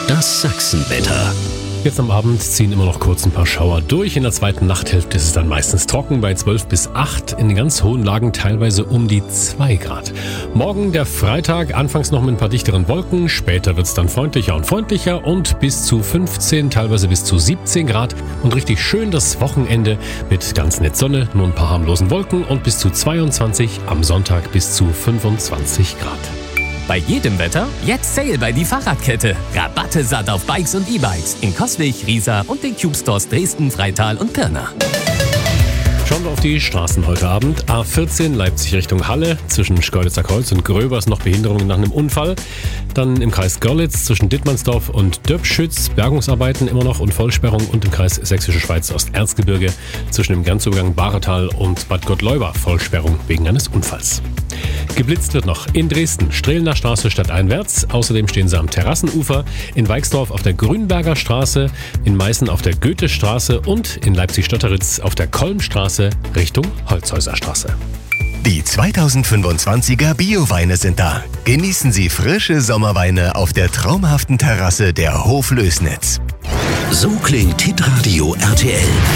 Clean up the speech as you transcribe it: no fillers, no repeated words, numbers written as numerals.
Das Sachsenwetter. Jetzt am Abend ziehen immer noch kurz ein paar Schauer durch. In der zweiten Nachthälfte ist es dann meistens trocken bei 12 bis 8. In den ganz hohen Lagen teilweise um die 2 Grad. Morgen der Freitag, anfangs noch mit ein paar dichteren Wolken. Später wird es dann freundlicher und bis zu 15, teilweise bis zu 17 Grad. Und richtig schön das Wochenende mit ganz nett Sonne, nur ein paar harmlosen Wolken und bis zu 22, am Sonntag bis zu 25 Grad. Bei jedem Wetter jetzt Sale bei die Fahrradkette. Rabatte satt auf Bikes und E-Bikes in Coswig, Riesa und den Cube Stores Dresden, Freital und Pirna. Schauen wir auf die Straßen heute Abend. A14 Leipzig Richtung Halle. Zwischen Schkeuditzer Kreuz und Gröbers noch Behinderungen nach einem Unfall. Dann im Kreis Görlitz zwischen Dittmannsdorf und Döbschütz Bergungsarbeiten immer noch und Vollsperrung. Und im Kreis Sächsische Schweiz Osterzgebirge zwischen dem Grenzübergang Bahretal und Bad Gottleuba Vollsperrung wegen eines Unfalls. Geblitzt wird noch in Dresden, Strehlener Straße stadteinwärts. Außerdem stehen sie am Terrassenufer, in Weixdorf auf der Grünberger Straße, in Meißen auf der Goethestraße und in Leipzig-Stötteritz auf der Kolmstraße Richtung Holzhäuser Straße. Die 2025er Bio-Weine sind da. Genießen Sie frische Sommerweine auf der traumhaften Terrasse der Hof Lößnitz. So klingt Hitradio RTL.